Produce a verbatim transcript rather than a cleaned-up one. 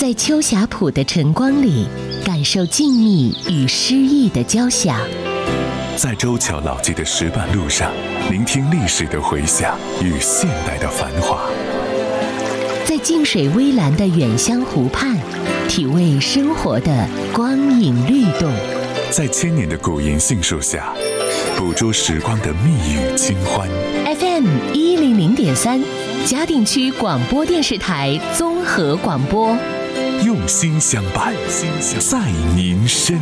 在秋霞浦的晨光里，感受静谧与诗意的交响； 在周桥老街的石板路上，聆听历史的回响与现代的繁华； 在静水微澜的远乡湖畔，体味生活的光影律动； 在千年的古银杏树下，捕捉时光的蜜语清欢。 F M 一零零点三，嘉定区广播电视台综合广播， 用心相伴，在您身